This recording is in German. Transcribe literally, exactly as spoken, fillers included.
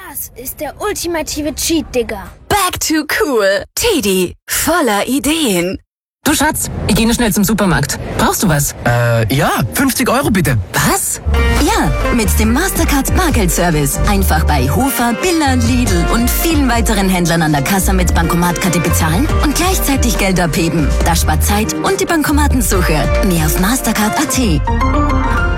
Das ist der ultimative Cheat, Digga. Back to cool. Teddy, voller Ideen. Du Schatz, ich gehe nur schnell zum Supermarkt. Brauchst du was? Äh, ja, fünfzig Euro bitte. Was? Ja, mit dem Mastercard Bargeldservice. Einfach bei Hofer, Billa, Lidl und vielen weiteren Händlern an der Kasse mit Bankomatkarte bezahlen und gleichzeitig Geld abheben. Das spart Zeit und die Bankomatensuche. Mehr auf mastercard punkt a t.